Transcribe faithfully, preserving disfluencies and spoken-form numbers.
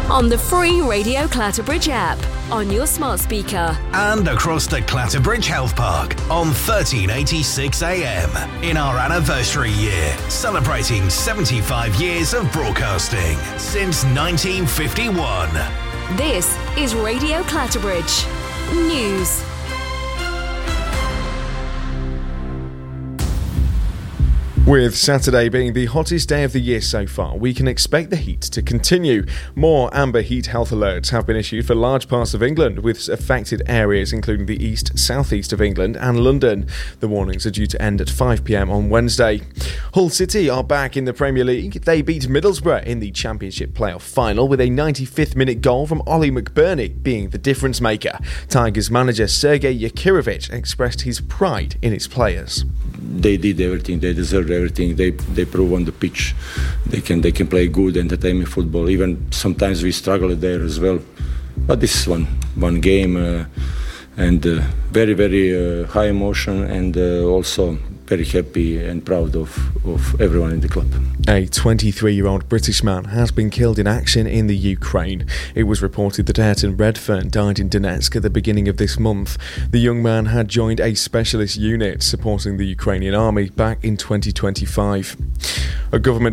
on the free Radio Clatterbridge app, on your smart speaker, and across the Clatterbridge Health Park on thirteen eighty-six A M in our anniversary year, celebrating seventy-five years of broadcasting since nineteen fifty-one. This is Radio Clatterbridge News. With Saturday being the hottest day of the year so far, we can expect the heat to continue. More amber heat health alerts have been issued for large parts of England, with affected areas including the east, southeast of England and London. The warnings are due to end at five p m on Wednesday. Hull City are back in the Premier League. They beat Middlesbrough in the Championship playoff final, with a ninety-fifth minute goal from Ollie McBurney being the difference maker. Tigers manager Sergei Yakirovich expressed his pride in his players. They did everything. They deserved everything. They they prove on the pitch. They can they can play good, entertaining football. Even sometimes we struggle there as well. But this is one one game, uh, and uh, very very uh, high emotion, and uh, also very happy and proud of, of everyone in the club. A twenty-three-year-old British man has been killed in action in the Ukraine. It was reported that Ayrton Redfern died in Donetsk at the beginning of this month. The young man had joined a specialist unit supporting the Ukrainian army back in twenty twenty-five. A government